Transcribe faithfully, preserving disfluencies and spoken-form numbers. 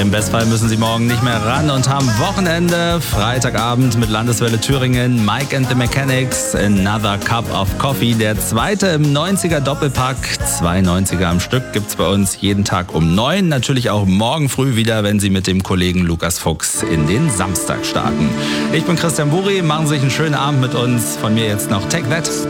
Im Bestfall müssen Sie morgen nicht mehr ran und haben Wochenende. Freitagabend mit Landeswelle Thüringen, Mike and the Mechanics, Another Cup of Coffee. Der zweite im neunziger Doppelpack. Zwei neunziger am Stück gibt's bei uns jeden Tag um neun. Natürlich auch morgen früh wieder, wenn Sie mit dem Kollegen Lukas Fuchs in den Samstag starten. Ich bin Christian Buri. Machen Sie sich einen schönen Abend mit uns. Von mir jetzt noch Take That.